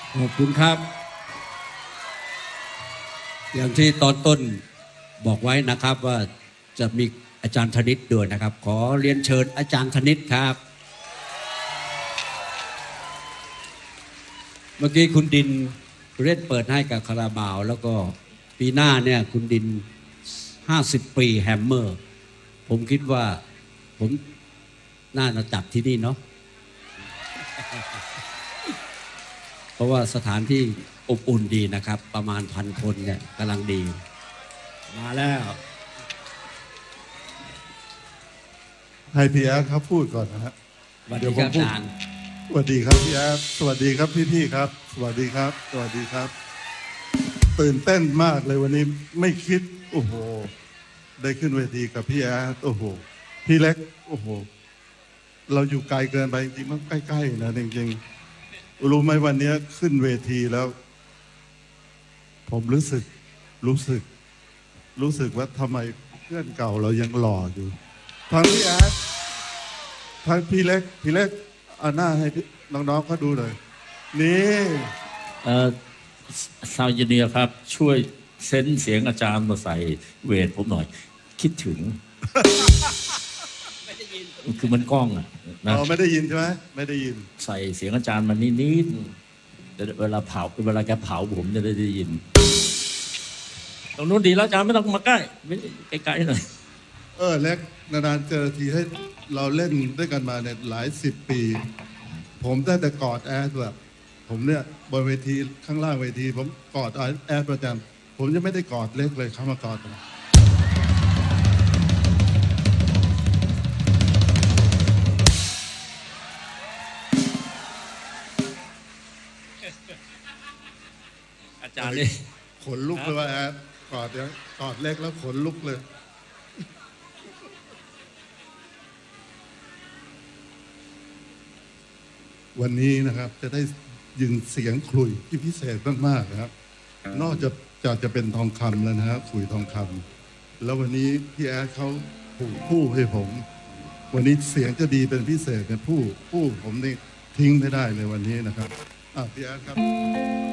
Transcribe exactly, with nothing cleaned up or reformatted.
ขอบคุณครับอย่างที่ตอนต้นบอกไว้นะครับว่าจะมีอาจารย์ธนิตด้วยนะครับขอเรียนเชิญอาจารย์ธนิตครับเมื่อกี้คุณดินเล่นเปิดให้กับคาราบาวแล้วก็ปีหน้าเนี่ยคุณดินห้าสิบปีแฮมเมอร์ผมคิดว่าผมน่าจะจัดที่นี่เนาะเพราะว่าสถานที่อบอุ่นดีนะครับประมาณพันคนเนี่ยกำลังดีมาแล้วให้พี่แอดเขาพูดก่อนนะฮะสวัสดีครับอาจารย์สวัสดีครับพี่แอดสวัสดีครับพี่ๆครับสวัสดีครับสวัสดีครับตื่นเต้นมากเลยวันนี้ไม่คิดโอ้โหได้ขึ้นเวทีกับพี่แอดโอ้โหพี่เล็กโอ้โหเราอยู่ไกลเกินไปจริงๆมันใกล้ๆนะจริงๆรู้ไหมวันนี้ขึ้นเวทีแล้วผมรู้สึกรู้สึกรู้สึกว่าทำไมเพื่อนเก่าเรายังหล่ออยู่ทั้งพี่แอดทั้งพี่เล็กพี่เล็กเอาหน้าให้น้องๆเขาดูหน่อยนี่เอ่อซาวเนียครับช่วยเซ็นเสียงอาจารย์มาใส่เวทผมหน่อยคิดถึงไม่ได้ยินคือมันกล้องอ่ะนะอ๋อไม่ได้ยินใช่ไหมไม่ได้ยินใส่เสียงอาจารย์มันนิดๆแต่เวลาเผาเวลาแกเผาผมจะได้ยินตรงนู้นดีแล้วอาจารย์ไม่ต้องมาใกล้ไม่ใกล้ๆหน่อยเออเล็กนานๆเจอทีให้เราเล่นด้วยกันมาเนี่ยหลายสิบปีผมได้แต่กอดแอดแบบผมเนี่ยบนเวทีข้างล่างเวทีผมกอดแอดประจำผมจะไม่ได้กอดเล็กเลยเขามากอดผมอาจารย์นี่ขนลุกเลยว่าแอดกอดเนี่ยกอดเล็กแล้วขนลุกเลยวันนี้นะครับจะได้ยินเสียงขลุ่ยที่พิเศษมากๆนะครับนอกจากจะจะเป็นทองคำแล้วนะฮะขลุ่ยทองคำแล้ววันนี้พี่แอดเขาผูกผู้ให้ผมวันนี้เสียงจะดีเป็นพิเศษเนี่ยผู้ผู้ผมนี่ทิ้งไม่ได้เลยวันนี้นะครับอ่ะพี่แอดครับ